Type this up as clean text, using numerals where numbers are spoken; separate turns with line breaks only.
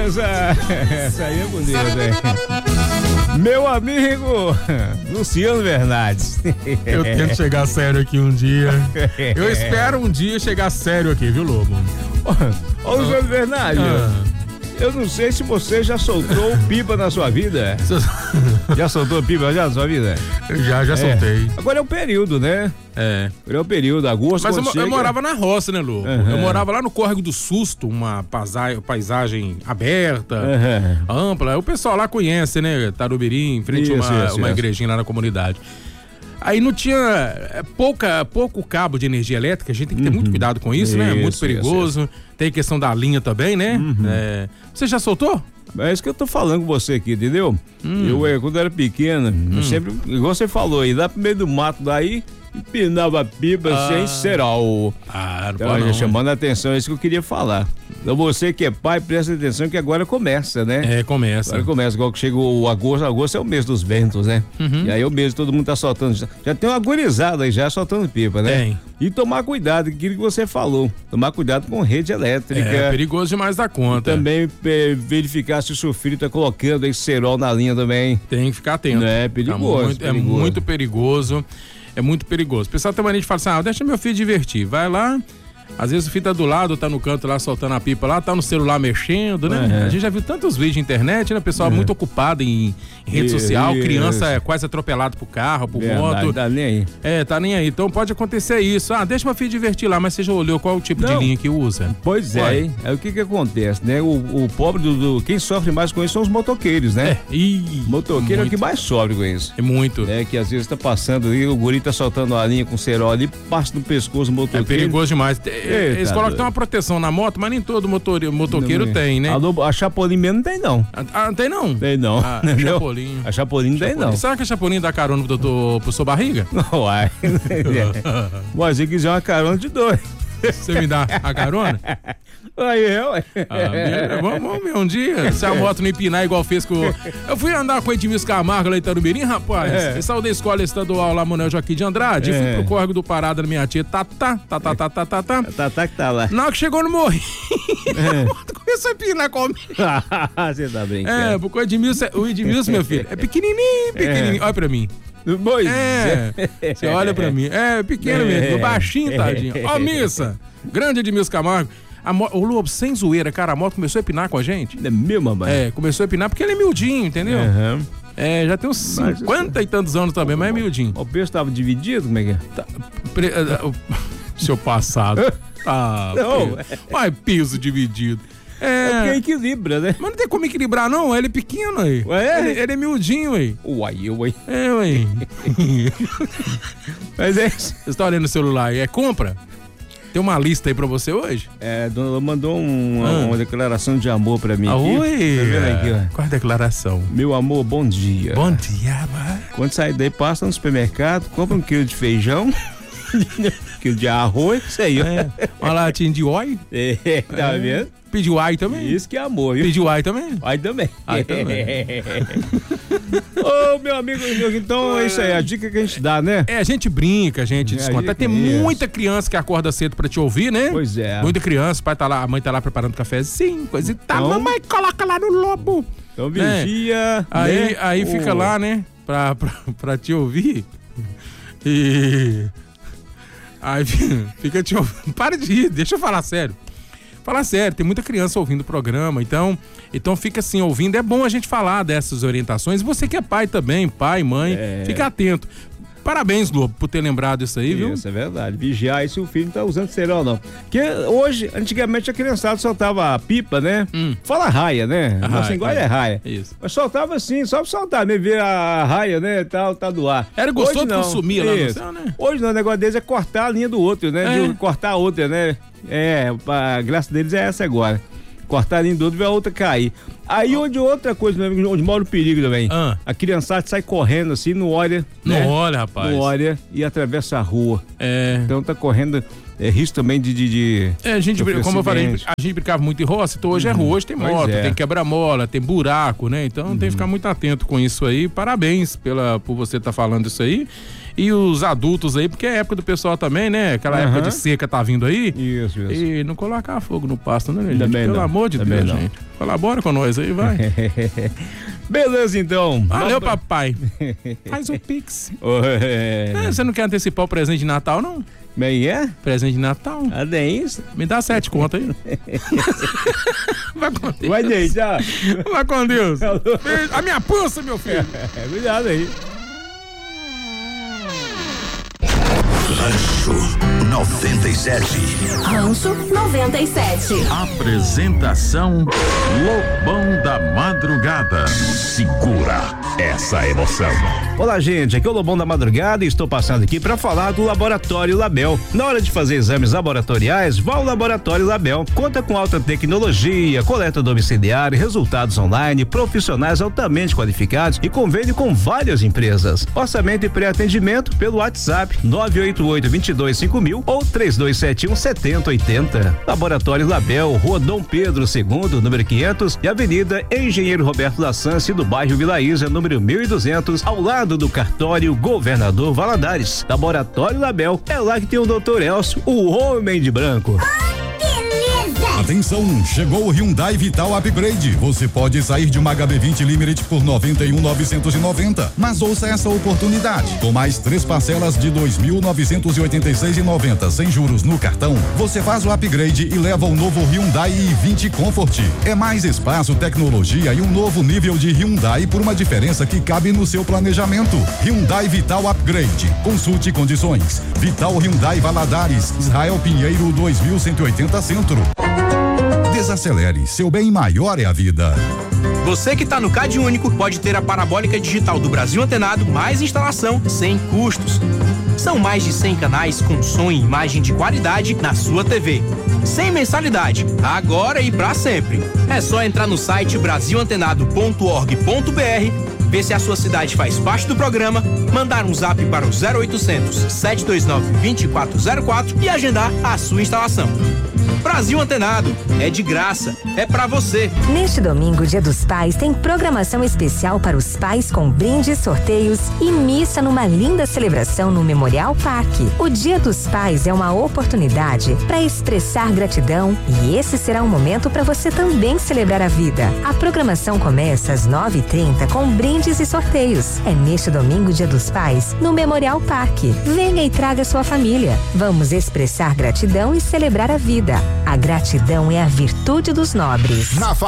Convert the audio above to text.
Essa aí é bonita, hein? Meu amigo Luciano Bernardes.
Eu tento chegar sério aqui um dia. Eu espero um dia chegar sério aqui, viu, Lobo?
Ô, Luciano Bernardes, eu não sei se você já soltou pipa na sua vida. Já soltou pipa já na sua vida?
Já soltei.
Agora é o período, né? Agora é o período, agosto.
Mas eu morava na roça, né, Lu? Eu morava lá no Córrego do Susto, uma paisagem aberta, ampla. O pessoal lá conhece, né? Tarubirim, em frente a uma igrejinha lá na comunidade. Aí não tinha pouco cabo de energia elétrica, a gente tem que ter muito cuidado com isso, né? É muito perigoso. Tem a questão da linha também, né? Você já soltou?
É isso que eu tô falando com você aqui, entendeu? Eu, quando era pequeno, eu sempre, igual você falou aí, lá pro meio do mato daí, empinava pipa sem cerol.
Não
então,
pode não.
Chamando a atenção, é isso que eu queria falar. Então você que é pai, presta atenção que agora começa, né?
Começa.
Agora começa, igual que chega o agosto é o mês dos ventos, né? E aí é o mês todo mundo tá soltando, já tem uma gurizada aí já soltando pipa, né?
Tem.
E tomar cuidado, aquilo que você falou, tomar cuidado com rede elétrica.
É perigoso demais da conta.
E também verificar se o seu filho tá colocando aí cerol na linha também.
Tem que ficar atento.
É perigoso.
É muito perigoso. É muito perigoso. O pessoal tem mania de falar assim, deixa meu filho divertir. Vai lá, às vezes o filho tá do lado, tá no canto lá soltando a pipa lá, tá no celular mexendo, né? A gente já viu tantos vídeos na internet, né? O pessoal muito ocupado em rede social, criança é quase atropelado por carro, por moto.
Tá nem aí.
Tá nem aí. Então pode acontecer isso. Deixa meu filho divertir lá, mas você já olhou qual o tipo de linha que usa?
Pois é, hein? O que acontece, né? O pobre quem sofre mais com isso são os motoqueiros, né? Motoqueiro é o que mais sofre com isso.
É muito.
Que às vezes tá passando ali, o guri tá soltando a linha com cerol ali, passa no pescoço do motoqueiro.
É perigoso demais. Eles colocam uma proteção na moto, mas nem todo motoqueiro tem, né?
A Chapolin mesmo não tem, não.
Não tem, não?
Tem, não.
Chapolin.
A Chapolin não tem, não.
Será que a Chapolin dá carona pro sua barriga?
Não, uai. Mas se quiser uma carona de dois.
Você me dá a carona?
Aí
vamos ver um dia se a moto não empinar igual fez com... Eu fui andar com o Edmilson Camargo lá em Tarubirim, rapaz. Eu saí da escola estadual lá, Manuel Joaquim de Andrade, fui pro Córrego do Parada da minha tia Tatá
que tá lá.
Na hora que chegou no morrinho, a moto começou a empinar comigo.
Você tá brincando.
Porque o Edmilson, meu filho, é pequenininho. Olha pra mim. Você olha pra mim. É pequeno mesmo, baixinho, tadinho. Ó, missa. Grande Edmilson Camargo. O Lobo, sem zoeira, cara, a moto começou a empinar com a gente.
É meu, mamãe?
Começou a empinar porque ele é miudinho, entendeu? Já tem uns 50 e tantos anos também, mas é miudinho.
O peso tava dividido? Como é que é?
Seu passado.
Não.
Mas peso dividido.
É porque equilibra, né?
Mas não tem como equilibrar, não. Ele é pequeno aí. Ele é miudinho aí.
Uai.
Uai.
Mas
Você está olhando no celular aí, compra? Tem uma lista aí pra você hoje?
Dona mandou uma declaração de amor pra mim aqui.
Oi!
Tá vendo aqui, ó?
Qual é a declaração?
Meu amor, bom dia.
Bom dia, mano.
Quando sair daí, passa no supermercado, compra 1 quilo de feijão, 1 quilo de arroz, isso aí, ó.
Uma latinha de óleo.
Tá vendo?
Pediu ai também?
Isso que é amor, viu?
Pediu ai também?
Ai também.
Ô,
meu amigo, então é isso aí, a dica que a gente dá, né?
A gente brinca, a gente desconta. Tem muita criança que acorda cedo pra te ouvir, né?
Pois é.
Muita criança, o pai tá lá, a mãe tá lá preparando cafezinho, coisa e tal. Mamãe, coloca lá no Lobo.
Então vigia.
Aí fica lá, né? Pra te ouvir. E... Aí fica te ouvindo. Para de rir, deixa eu falar sério. Falar sério, tem muita criança ouvindo o programa, então fica assim, ouvindo. É bom a gente falar dessas orientações. Você que é pai também, pai, mãe, fica atento. Parabéns, Lobo, por ter lembrado isso aí, viu?
Isso é verdade. Vigiar se o filho não tá usando cerol, não. Porque hoje, antigamente, a criançada soltava a pipa, né? Fala raia, né? Nossa linguagem é raia.
Isso.
Mas soltava assim, só pra soltar, né? Ver a raia, né? Tal, tá do ar.
Era gostoso que sumia lá no céu, né?
Hoje não, o negócio deles é cortar a linha do outro, né? De cortar a outra, né? A graça deles é essa agora. Cortar a linha do outro e ver a outra cair. Aí outra coisa, onde mora o perigo também. A criançada sai correndo assim, não olha.
Não olha, rapaz.
Não olha e atravessa a rua. Então tá correndo risco também de
a gente, como eu falei, a gente brincava muito em roça, então hoje é rua, hoje tem moto, tem quebra-mola, tem buraco, né? Então tem que ficar muito atento com isso aí. Parabéns por você estar falando isso aí. E os adultos aí, porque é época do pessoal também, né? Aquela época de seca tá vindo aí.
Isso.
E não colocar fogo no pasto, né, gente?
Também
Pelo
não.
amor de
Também
Deus,
não.
gente. Colabora com nós aí, vai.
Beleza, então.
Valeu, papai. Faz o Pix. Você não quer antecipar o presente de Natal, não?
Bem,
Presente de Natal.
É isso?
Me dá 7 conto aí. Vai com Deus.
Vai deitar.
Vai com Deus. A minha pulsa, meu filho.
Cuidado aí.
Rancho 97.
Rancho 97.
Apresentação Lobão da Madrugada. Segura essa emoção.
Olá, gente, aqui é o Lobão da Madrugada e estou passando aqui para falar do Laboratório Label. Na hora de fazer exames laboratoriais, vá ao Laboratório Label. Conta com alta tecnologia, coleta domiciliar, resultados online, profissionais altamente qualificados e convênio com várias empresas. Orçamento e pré-atendimento pelo WhatsApp 988-225000 ou 3271-7080. Laboratório Label, Rua Dom Pedro II, número 500 e Avenida Engenheiro Roberto Lassance, do bairro Vila Isa, número 1200, ao lado do cartório Governador Valadares. Laboratório Label, é lá que tem o Dr. Elcio, o homem de branco.
Atenção, chegou o Hyundai Vital Upgrade. Você pode sair de uma HB20 Limited por 91.990, mas ouça essa oportunidade. Com mais 3 parcelas de 2.986,90 sem juros no cartão, você faz o upgrade e leva o novo Hyundai i20 Comfort. É mais espaço, tecnologia e um novo nível de Hyundai por uma diferença que cabe no seu planejamento. Hyundai Vital Upgrade. Consulte condições. Vital Hyundai Valadares, Israel Pinheiro 2180 Centro. Desacelere, seu bem maior é a vida.
Você que está no Cade Único pode ter a parabólica digital do Brasil Antenado mais instalação sem custos. São mais de 100 canais com som e imagem de qualidade na sua TV. Sem mensalidade, agora e pra sempre. É só entrar no site brasilantenado.org.br, ver se a sua cidade faz parte do programa, mandar um zap para o 0800 729 2404 e agendar a sua instalação. Brasil Antenado, é de graça, é pra você.
Neste domingo, Dia dos Pais, tem programação especial para os pais com brindes, sorteios e missa numa linda celebração no Memorial Parque. O Dia dos Pais é uma oportunidade para expressar gratidão e esse será um momento para você também celebrar a vida. A programação começa às 9h30 com brindes e sorteios. É neste domingo, Dia dos Pais, no Memorial Parque. Venha e traga sua família. Vamos expressar gratidão e celebrar a vida. A gratidão é a virtude dos nobres.
Na